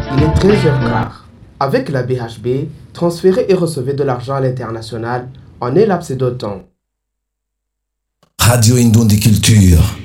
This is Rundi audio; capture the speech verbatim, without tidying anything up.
Il est treize heures quinze. Avec la B H B, transférez et recevez de l'argent à l'international en un laps de temps. Radio Indon des Cultures.